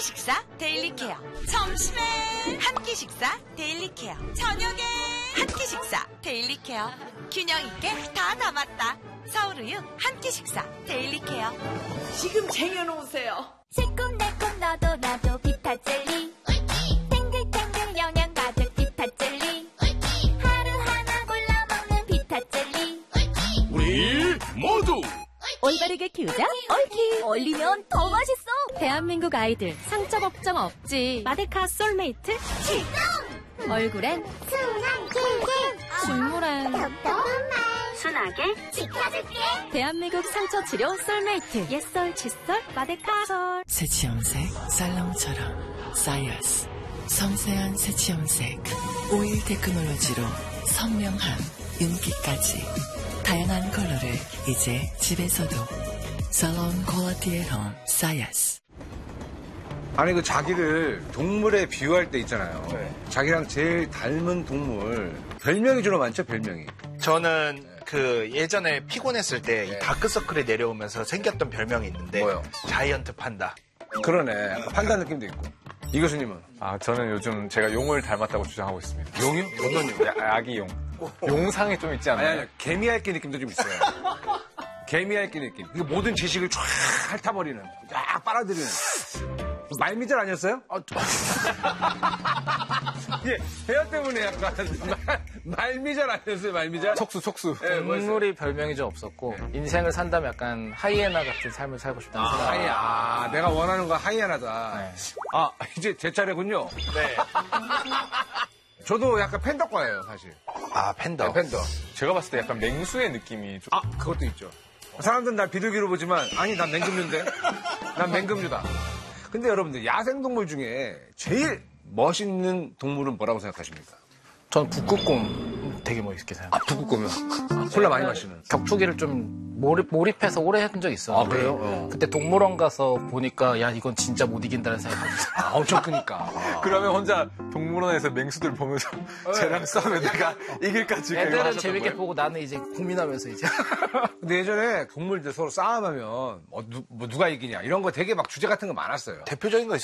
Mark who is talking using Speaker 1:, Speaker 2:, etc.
Speaker 1: 끼 식사 데일리 케어. 점심에 한 끼 식사 데일리 케어. 저녁에 한 끼 식사 데일리 케어. 균형 있게 다 담았다. 서울우유 한 끼 식사 데일리 케어.
Speaker 2: 지금 쟁여놓으세요.
Speaker 3: 새콤달콤 너도 나도 비타젤리. 탱글탱글 영양 가득 비타젤리. 하루하나 골라 먹는 비타젤리.
Speaker 4: 우리 모두
Speaker 3: 올바르게 키우자 옳키. 올리면 더 맛있어. 대한민국 아이들 상처 걱정 없지. 마데카 솔메이트 출동. 얼굴엔 순한 킹킹. 식물엔 톡톡한 말. 순하게 지켜줄게. 대한민국 상처 치료 솔메이트. 옛설 칫솔 마데카 솔.
Speaker 5: 새치염색 살롱처럼 사이어스. 섬세한 새치염색 오일 테크놀로지로 선명한 윤기까지 다양한 컬러를 이제 집에서도 살롱 퀄리티의 홈 사이어스.
Speaker 6: 아니 그 자기를 동물에 비유할 때 있잖아요. 자기랑 제일 닮은 동물 별명이 주로 많죠, 별명이.
Speaker 7: 저는 그 예전에 피곤했을 때 이 다크서클이 내려오면서 생겼던 별명이 있는데
Speaker 6: 뭐요?
Speaker 7: 자이언트 판다.
Speaker 6: 그러네. 약간 판다 느낌도 있고. 이 교수님은?
Speaker 8: 저는 요즘 제가 용을 닮았다고 주장하고 있습니다.
Speaker 6: 용이요? 어떤 용?
Speaker 8: 아기 용. 용상이 좀 있지 않나요?
Speaker 6: 아니, 개미핥기 느낌도 좀 있어요. 개미핥기 느낌. 이게 모든 지식을 쫙 핥아버리는, 쫙 빨아들이는. 말미잘 아니었어요? 예, 대화 때문에 약간 말미잘 아니었어요, 말미잘?
Speaker 8: 촉수.
Speaker 9: 동물이 별명이 좀 없었고 인생을 산다면 약간 하이에나 같은 삶을 살고 싶다는 생각.
Speaker 6: 내가 원하는 건 하이에나다.
Speaker 9: 네.
Speaker 6: 이제 제 차례군요.
Speaker 7: 네.
Speaker 6: 저도 약간 팬더과예요, 사실.
Speaker 7: 팬더.
Speaker 6: 네, 팬더.
Speaker 8: 제가 봤을 때 약간 맹수의 느낌이 좀.
Speaker 6: 그것도 있죠. 사람들은 날 비둘기로 보지만, 아니, 난 맹금류인데? 난 맹금류다. 근데 여러분들, 야생동물 중에 제일 멋있는 동물은 뭐라고 생각하십니까?
Speaker 9: 전 북극곰 되게 멋있게 생각해요.
Speaker 6: 북극곰이요? 콜라 많이 마시는.
Speaker 9: 격투기를 좀 몰입해서 오래 해본 적이 있었는데
Speaker 6: 그래요?
Speaker 9: 그때 동물원 가서 보니까 야 이건 진짜 못 이긴다는 생각이 들었어요.
Speaker 6: 엄청 크니까.
Speaker 8: 그러면 혼자 동물원에서 맹수들 보면서 쟤랑 싸우면 내가 이길까 지금.
Speaker 9: 애들은 재밌게 보고 나는 이제 고민하면서 이제.
Speaker 6: 근데 예전에 동물들 서로 싸움하면 누가 이기냐 이런 거 되게 막 주제 같은 거 많았어요.
Speaker 7: 대표적인 거